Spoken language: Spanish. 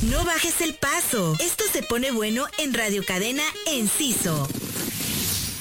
No bajes el paso. Esto se pone bueno en Radio Cadena Enciso.